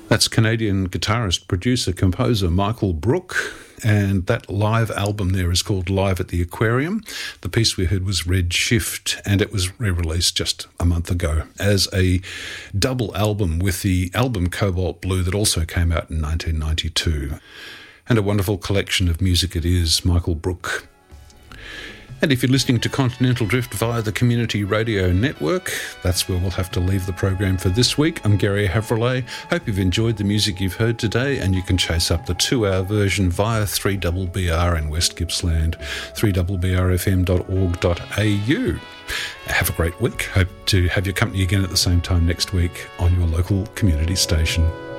That's Canadian guitarist, producer, composer Michael Brook, and that live album there is called Live at the Aquarium. The piece we heard was Red Shift, and it was re-released just a month ago as a double album with the album Cobalt Blue that also came out in 1992. And a wonderful collection of music it is, Michael Brook. And if you're listening to Continental Drift via the Community Radio Network, that's where we'll have to leave the program for this week. I'm Gary Havrelay. Hope you've enjoyed the music you've heard today, and you can chase up the 2-hour version via 3BBR in West Gippsland, 3BBRFM.org.au. Have a great week. Hope to have your company again at the same time next week on your local community station.